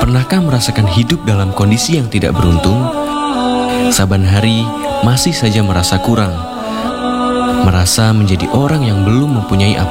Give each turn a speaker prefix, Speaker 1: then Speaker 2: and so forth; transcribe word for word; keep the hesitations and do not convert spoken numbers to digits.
Speaker 1: Pernahkah merasakan hidup dalam kondisi yang tidak beruntung? Saban hari masih saja merasa kurang, merasa menjadi orang yang belum mempunyai apa